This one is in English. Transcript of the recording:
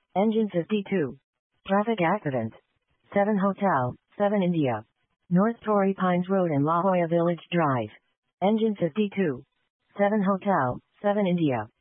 Engine 52. Traffic accident. 7 Hotel, 7 India. North Torrey Pines Road and La Jolla Village Drive. Engine 52. 7 Hotel, 7 India.